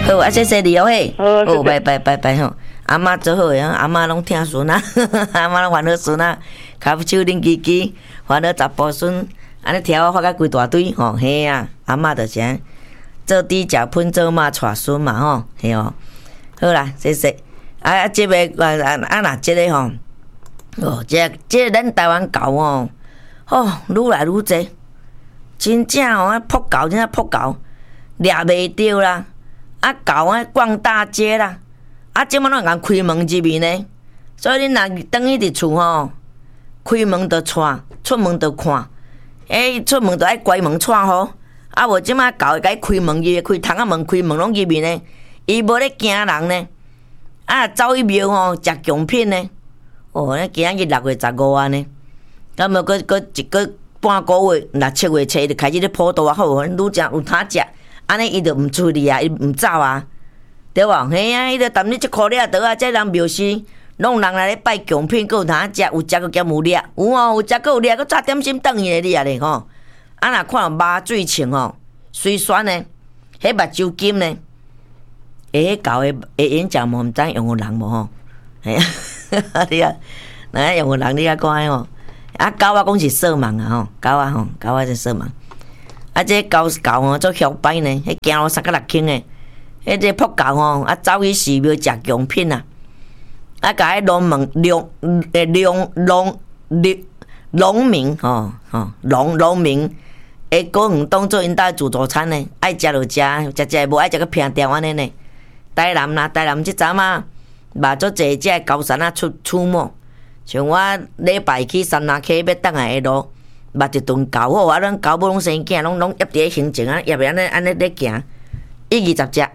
好，啊，谢谢你哦嘿。 好， 拜拜吼。阿嬷做好啊，阿嬷拢听孙啊，阿嬷拢烦恼孙啊，骹手拎机机，烦恼十甫孙，安尼挑发甲规大堆吼，嘿啊，阿嬷就啥，做猪食喷，做马带孙嘛吼，嘿哦。好啦，谢谢。啊，即个若即个吼，即个咱台湾狗哦，愈来愈济，真正哦，扑狗真正扑狗，掠袂着啦，啊狗啊逛大街啦。啊，即摆拢会共开门入面呢，所以恁若等于伫厝吼，开门就带，出门就看，出门就爱关门带好。啊，无即摆狗会甲伊开门入，开窗仔门开门拢入面呢，伊无咧惊人呢。啊，走去庙吼，食贡品呢。咱今仔日6月15啊呢，咁么个半个月6、7月初就开始咧普渡啊，好，愈食有通食，安尼伊就毋出去啊，伊毋走啊。对无？嘿啊，伊著啖你1箍掠倒啊！这人庙是拢人来咧拜贡品，佫有通食，有食佫兼有掠，有哦，有食佫有掠，佫炸点心顿去咧，你啊咧吼！啊，若看麻水青吼，水酸呢，迄目睭金呢，迄狗的眼角毛毋知用有人无吼？嘿啊，你啊，若用有人你啊看吼，啊狗啊讲是色盲啊吼，狗啊是色盲，啊这狗吼做摇摆呢，迄行路3到6轻的。迄个扑狗吼，啊走去寺庙食贡品啊，啊甲迄农民农民会果园当做因兜自助餐呢，爱食就食无爱食个平调安尼呢。台南即阵啊，嘛足济只高山啊出没，像我礼拜去三林溪要倒来的路，捌一顿狗好啊，咱狗母拢生囝，拢挾伫咧行程啊，挾伫安尼咧行，20只。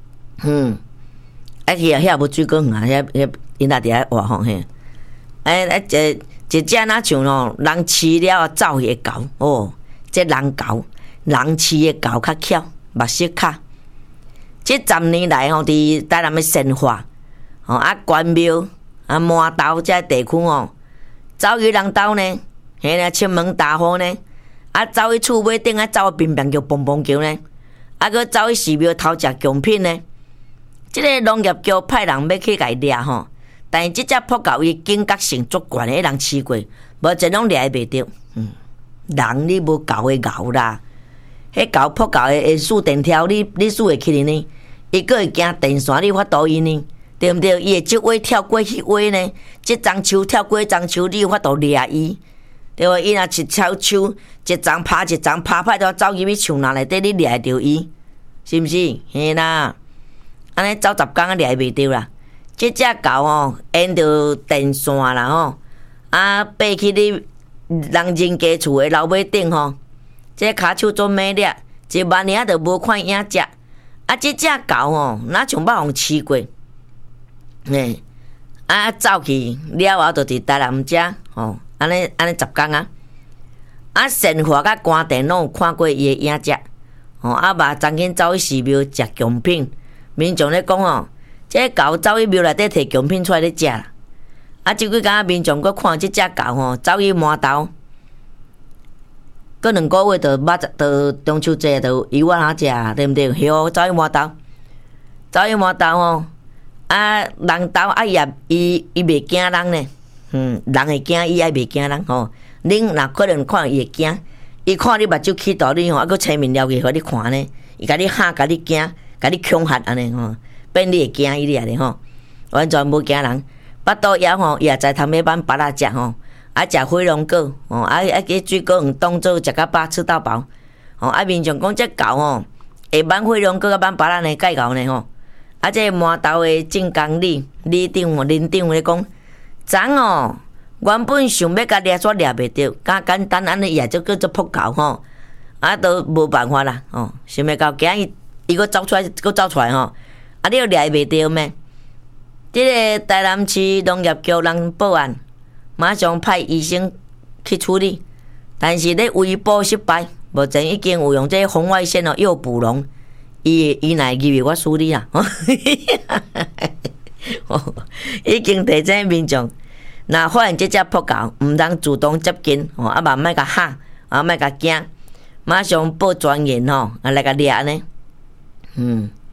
去啊，遐无水果园啊，遐因仔伫遐活吼嘿，一只若像吼人饲了走去的狗哦，这人狗，人饲的狗较巧，目色较。这10年来吼，伫台南的生活，关庙麻豆这地区吼，走去人兜呢，嘿啦，出门大户呢，走去厝尾顶走去乒乓球、蹦蹦球呢，佫走去寺庙偷食贡品呢。即个农业局派人要去甲伊掠吼，但是即只扑狗伊警觉性足悬的，人饲过，无真拢掠袂着。人你无狗的咬啦，迄狗扑狗会输电条，你输会起呢？伊佫会惊电线，你发抖伊呢？对毋对？伊会即位跳过迄位呢？即丛树跳过丛树，你有法度掠伊？对无？伊若一草树，一丛拍一丛拍，歹都走入去树林内底，你掠着伊，是毋是？嘿啦。安尼走10工啊，掠袂着啦！即只狗吼，沿着电线啦吼，爬去你人人家厝的楼尾顶吼，即骹手做咩掠？1万年都无看影食。即只狗吼，哪像捌互饲过？走去了后，就伫台南遮吼，安尼10工啊！生活甲官店拢有看过伊的影食，嘛曾经走去寺庙食贡品。民众咧讲吼，这狗走去庙内底摕贡品出来咧食啦。即几工民众佫看即只狗吼，走去麻豆，佫2个月就中秋节就有我哪食，对毋对？吼，走去麻豆吼，人兜伊袂惊人呢，人会惊伊，袂惊人吼。恁若可能看伊会惊，伊看你目睭起大你吼，佫青面了去互你看呢，伊甲你吓，甲你惊。甲你恐吓安尼吼，变你会惊伊咧吼，完全无惊人。巴肚枵吼，伊也知通要挽巴拉食吼，食火龙果吼，去水果园当做食到饱吃到饱吼。民众讲这狗吼，会挽火龙果甲挽巴拉呢，介狗呢吼。这麻豆的镇公里林长咧讲，昨哦原本想要甲掠煞掠袂着，简单安尼也就叫做扑狗吼，都无办法啦吼，想要到今日。伊佫走出来吼，你又掠袂着咩？即个台南市农业局人报案，马上派医生去处理，但是咧围捕失败，目前已经有用这红外线哦诱捕笼，伊来入我处理啊，已经提醒民众，若发现这只扑狗，毋通主动接近，嘛莫甲吓，莫甲惊，马上报专员吼，来甲掠呢。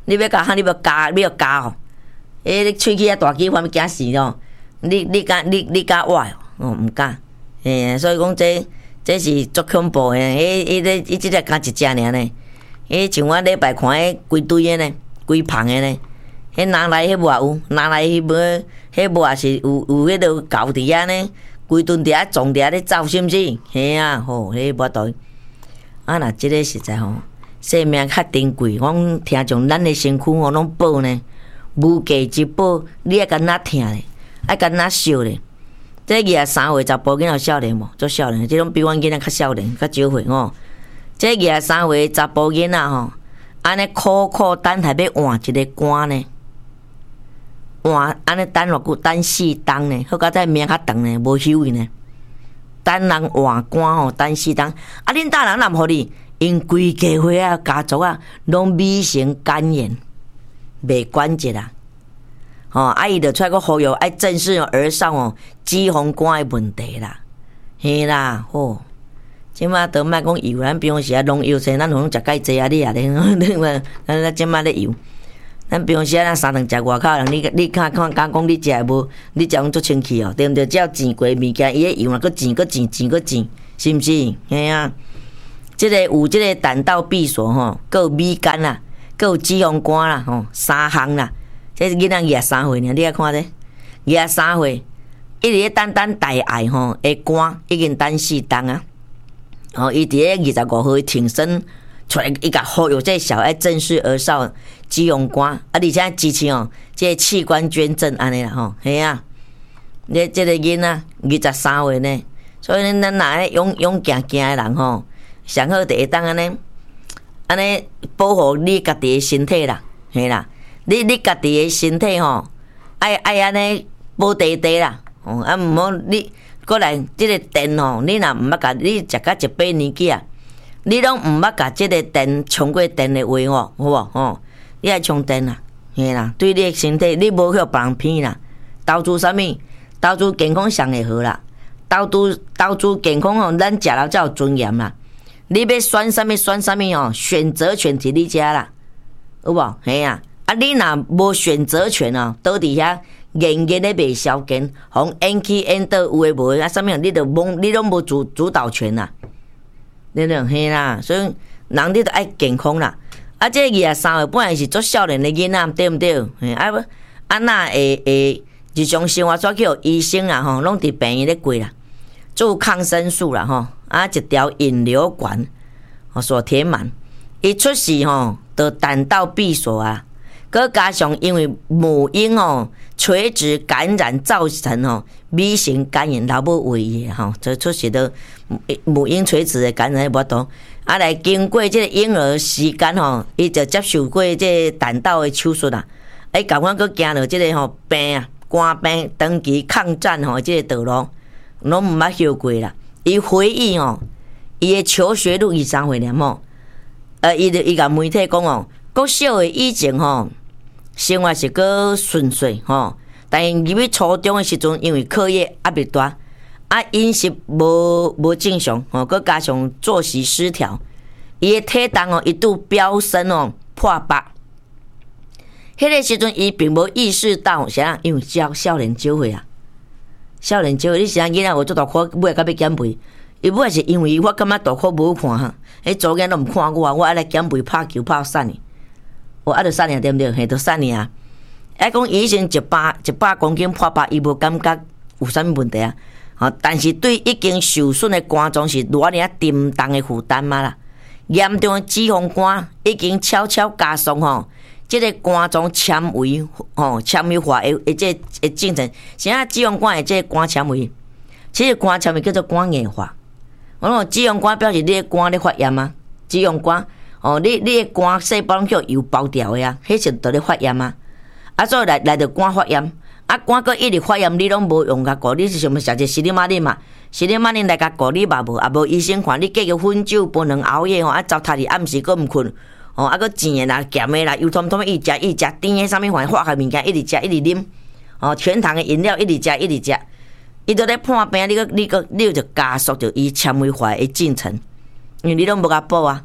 你要加你要加吼，你喙齿啊大齿，我咪惊死咯。你加活哦，毋敢。所以讲这是足恐怖诶。伊即个加一只尔呢。像我礼拜看迄规堆诶呢，规棚诶呢。迄拿来迄无也有，拿来迄无也是有迄个狗伫遐呢，规顿伫遐撞伫遐咧走，是毋是？嘿啊，吼，迄无对。啊，若即个实在吼，生命较珍贵，我听从咱诶身躯吼拢保呢，无价之宝，你爱干哪听咧？爱干哪笑咧？这23岁查甫囡仔少年无？做少年，即种比阮囡仔较少年，较少岁吼。这23岁查甫囡仔吼，安尼苦等下要换一个肝呢，换安尼等偌久？等4冬呢，好佳在命较长呢，无休伊呢。等人换肝吼，等4冬。啊，恁大人若互你，因规家伙啊，家族啊，拢米型肝炎，袂关节啊。伊就出来个呼吁，爱正视儿少哦，脂肪肝的问题啦，嘿啦，吼，即马都莫讲油，咱平常时啊拢油生，咱拢食介济啊，你啊咧，咱即马咧油，咱平常时啊3顿食外口人，你看讲你食无，你食拢足清气哦，对毋对？只要钱过物件，伊个油若搁钱，是毋是？嘿啊，即个有即个胆道闭锁吼，搁有米肝啦，搁有脂肪肝啦，吼，3项啦。这囡仔23岁呢，你来看咧，23岁，一直咧等大爱吼，会肝已经等4冬啊。伊伫咧25岁挺身出来，伊甲呼吁这小爱正视儿少脂肪肝，而且支持哦，这器官捐赠安尼啦吼，嘿啊，你这个囡仔23岁呢，所以咱若咧勇行的人吼，上好就会当安尼保护你家己的身体啦，嘿啦。你家己的身体吼，爱安尼保地啦，啊毋好你过来即个电吼，你若毋捌甲你食到一把年纪啊，你拢毋捌甲即个电充过电的话吼，好无吼？你爱充电啦，嘿啦，对你的身体你无去别人骗啦，投资啥物？投资健康上会好啦，投资健康吼，咱食了才有尊严啦。你要选啥物哦，选择权伫你遮啦，有无？嘿啊。啊！你若无选择权哦，倒伫遐硬咧卖消减，互演去演倒有诶无诶，啊，啥物你拢无主导权啦，对不对？嘿啦，所以人你都爱健康啦。啊，这23岁本来是足少年的囡仔，对毋对？嘿，啊那会日常生活怎叫医生啊？吼，拢伫病院咧过啦，做抗生素啦，吼，啊一条引流管所填满，伊出事吼，就胆道闭锁啊。佮加上因为母婴垂直感染造成B 型肝炎，老母喂伊这出现到母婴垂直的感染无多，啊来经过这个婴儿时间伊就接受过这个胆道的手术啦，哎，赶快佮行到这个病啊，肝病长期抗战这个道路，拢毋捌休过啦。伊回忆伊的求学路23岁了伊甲媒体讲国小的以前生活是个顺遂但是入去初中的时阵，因为课业压力大，饮食无正常佮加上作息失调，伊的体重一度飙升破100。迄个时阵伊并无意识到啥，因为少年少岁啊，少年少岁，你啥囡仔有做大考，尾到要减肥，伊尾是因为我感觉大考无看哈，迄组囝都毋看我爱来减肥拍球拍瘦呢。就瘦尔对毋对？嘿，就瘦尔。讲以前100公斤破100，伊无感觉有啥物问题啊？但是对已经受损的肝脏是偌尔沉重的负担嘛啦。严重的脂肪肝已经悄悄加速即个肝脏纤维纤维化的这个进程。啥脂肪肝的这个肝纤维？其实肝纤维叫做肝硬化。我讲脂肪肝表示你的肝咧发炎啊，脂肪肝。你的肝细胞叫油包掉的啊，迄是都咧发炎啊，所以来着肝发炎，肝搁一直发炎，你拢无用甲顾，你是想要食一西里马林嘛？西里马林来甲顾你嘛无，也无医生看你继续啉酒、不能熬夜糟蹋你暗时搁毋困，搁甜的啦、咸的啦、油通通一直食，甜的啥物化学物件一直食一直啉，全糖的饮料一直食，伊都咧判病，你就加速着伊纤维化的进程，因为你拢无甲补啊。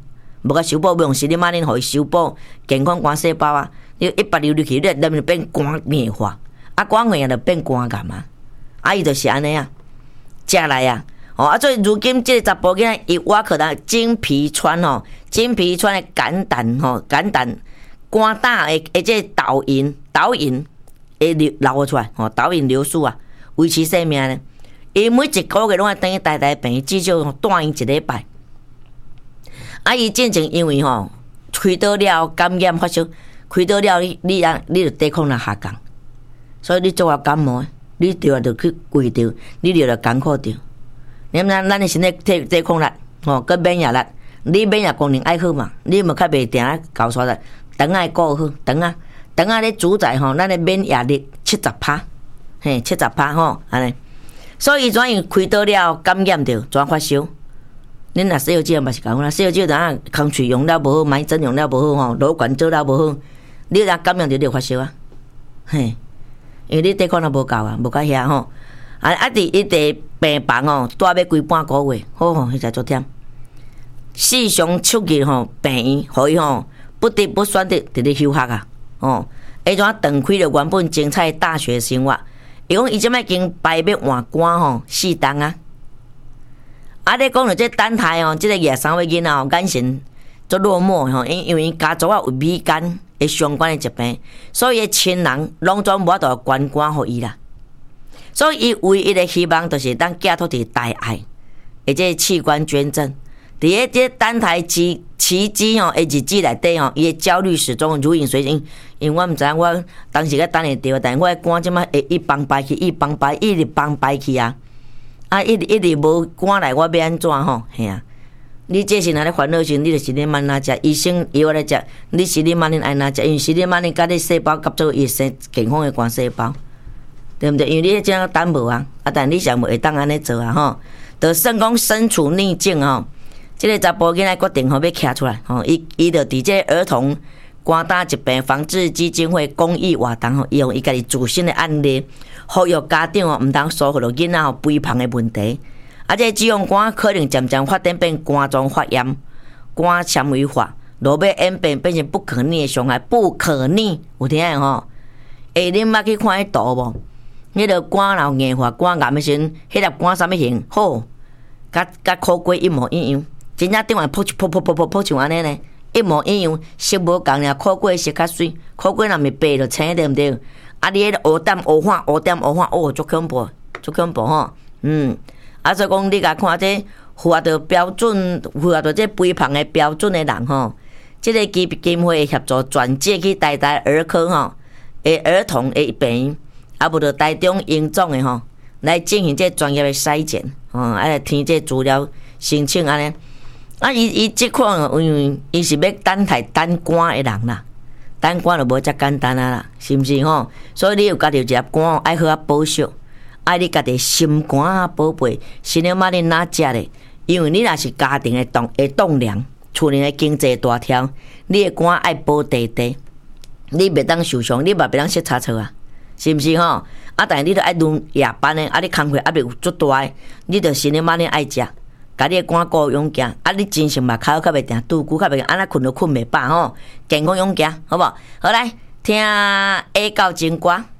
无甲修补，要用西里马林互伊修补健康肝细胞啊。你一拔流入去，你内面变肝硬化，啊肝硬就变肝癌啊。啊，伊就是安尼啊，食来啊。哦，啊，所以如今这个查甫囡仔，伊挖可能精皮川哦，精皮川的肝胆吼，肝胆肝胆的这导引会流出来吼，导引流速啊，维持生命呢。伊每一个月拢爱等于大病，至少带因一礼拜。啊，伊进前因为吼开刀了感染发烧，开刀了你就抵抗力下降，所以你做啊感冒，你着就去跪着，你着艰苦着。你毋知咱的身体抵抗力吼，佮免疫力，你免疫功能爱好嘛，你嘛较袂定搞错啦。肠爱顾好，肠啊咧主宰吼，咱的免疫力70%，嘿70%吼，安尼。所以怎样开刀了感染着，怎发烧？恁若洗手酒嘛是共款啦，洗手酒怎样空喙用了无好，埋针用了无好吼，瘘管做了无好，你若感染着就发烧啊，嘿，因为你抵抗力无够啊，无够遐吼。啊！伫伊伫病房哦，住要规半个月，好吼，迄才足忝。时常出去吼，病院，互伊吼不得不选择伫咧休学啊。哦，伊怎断开了原本精彩大学生活？伊讲伊即摆已经排要换肝吼4档啊。啊！你讲到这等待哦，即个23岁囡仔哦，眼神足落寞吼，因为家族啊有乙肝的相关的疾病，所以亲人拢总无法度捐肝互伊啦。所以，伊唯一的希望就是当寄托伫大爱，或者器官捐赠。伫咧这等待奇迹吼，日子内底吼，伊的焦虑始终如影随形。因为我毋知影，我当时个等会着，但我的肝即摆会一崩败去，一直崩败去啊！啊，一直无肝来，我要安怎吼？嘿啊！你这是若咧烦恼时，你就是咧慢哪食，医生药来食，你是咧慢咧安哪食？因为是咧慢咧甲你细胞合作，伊生健康的肝细胞。对不对？因为你这样担无啊，但你想会当安尼做啊吼，就算讲身处逆境吼，这个查甫囡仔决定吼要徛出来吼，伊就伫这儿童肝胆疾病防治基金会公益活动吼，伊用伊家己自身的案例，呼吁家长哦，毋通疏忽了囡仔吼肥胖的问题，啊，这脂肪肝可能渐渐发展变肝脏发炎、肝纤维化，落尾演变变成不可逆的伤害，不可逆，有听下吼？下恁捌去看迄图无？迄个肝老硬化、肝癌的时阵，迄粒肝啥物型？好，甲苦瓜一模一样，真正顶完噗像安尼呢，一模一样，色无共俩，苦瓜色较水，苦瓜若咪白就青，对毋对？啊，你迄个乌点乌化，哦，足恐怖吼，啊，所以讲你甲看这符合着标准，符合着这肥胖的标准的人吼，这个基金会协助转介去台大儿科吼，儿童的病院。啊，无着台中荣总的吼，来进行这专业的筛检，来填这资料申请安尼。啊，伊即款因为伊是要等待等肝的人啦，等肝就无遮简单啊啦，是毋是吼？所以你有家己一粒肝爱好啊保守，爱你家己心肝啊宝贝，心了嘛你哪食咧？因为你若是家庭的栋梁，厝里的经济大条，你的肝爱保地地，你袂当受伤，你嘛袂当失差错啊。是毋是吼？啊，但是你著爱轮夜班的，啊，你工课压力有足大的，你著心里嘛你爱食，家己的肝顾勇行，啊，你精神嘛较袂定，拄久较袂安那困都困袂饱吼，健康勇行，好无？好来听下到情歌。